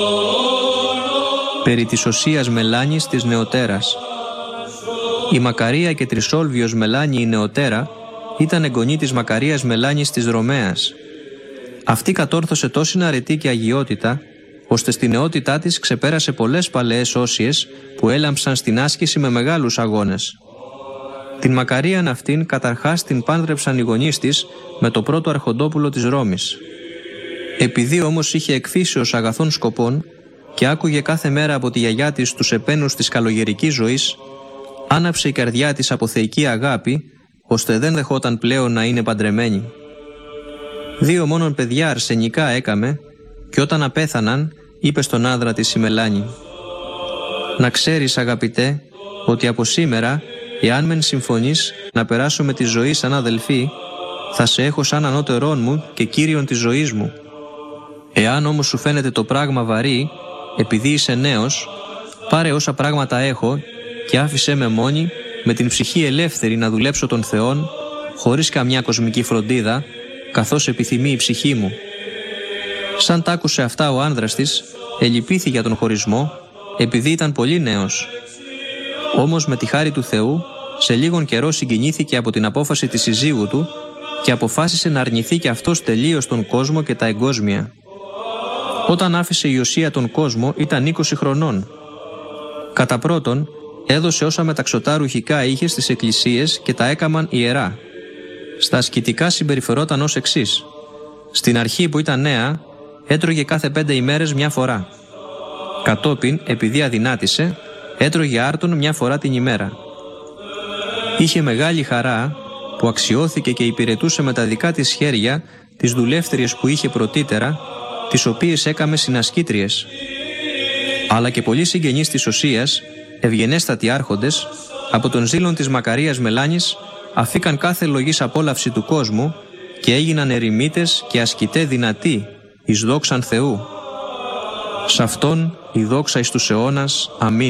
Περί της Οσίας Μελάνης της νεωτέρας. Η Μακαρία και Τρισόλβιος Μελάνη η νεωτέρα ήταν εγγονή της Μακαρίας Μελάνης της Ρωμαίας. Αυτή κατόρθωσε τόση αρετή και αγιότητα, ώστε στη νεότητά της ξεπέρασε πολλές παλαιές Όσιες που έλαμψαν στην άσκηση με μεγάλους αγώνες. Την Μακαρίαν αυτήν καταρχάς την πάντρεψαν οι γονείς της με το πρώτο αρχοντόπουλο της Ρώμης. Επειδή όμως είχε εκφύσεως αγαθών σκοπών και άκουγε κάθε μέρα από τη γιαγιά της τους επένους της καλογερικής ζωής, άναψε η καρδιά της από θεϊκή αγάπη, ώστε δεν δεχόταν πλέον να είναι παντρεμένη. 2 μόνον παιδιά αρσενικά έκαμε, και όταν απέθαναν, είπε στον άντρα της η Μελάνη: «Να ξέρεις, αγαπητέ, ότι από σήμερα, εάν μεν συμφωνείς να περάσω με τη ζωή σαν αδελφή, θα σε έχω σαν ανώτερόν μου και κύριον της ζωής μου. Εάν όμως σου φαίνεται το πράγμα βαρύ, επειδή είσαι νέος, πάρε όσα πράγματα έχω και άφησέ με μόνη, με την ψυχή ελεύθερη να δουλέψω τον Θεόν, χωρίς καμιά κοσμική φροντίδα, καθώς επιθυμεί η ψυχή μου». Σαν τ' άκουσε αυτά ο άνδρας της, ελυπήθη για τον χωρισμό, επειδή ήταν πολύ νέος. Όμως με τη χάρη του Θεού, σε λίγον καιρό συγκινήθηκε από την απόφαση της συζύγου του και αποφάσισε να αρνηθεί και αυτός τελείως τον κόσμο και τα εγκόσμια. Όταν άφησε η Οσία τον κόσμο ήταν 20 χρονών. Κατά πρώτον, έδωσε όσα μεταξωτά ρουχικά είχε στις εκκλησίες και τα έκαμαν ιερά. Στα ασκητικά συμπεριφερόταν ως εξής. Στην αρχή που ήταν νέα, έτρωγε κάθε 5 ημέρες μια φορά. Κατόπιν, επειδή αδυνάτησε, έτρωγε άρτον μια φορά την ημέρα. Είχε μεγάλη χαρά που αξιώθηκε και υπηρετούσε με τα δικά της χέρια τις δουλεύτριες που είχε πρωτήτερα, τις οποίες έκαμε συνασκήτριες. Αλλά και πολλοί συγγενείς της Οσίας, ευγενέστατοι άρχοντες, από τον ζήλον της Μακαρίας Μελάνης, αφήκαν κάθε λογής απόλαυση του κόσμου και έγιναν ερημίτες και ασκητέ δυνατοί, εις δόξαν Θεού. Σ' αυτόν η δόξα εις τους αιώνας. Αμήν.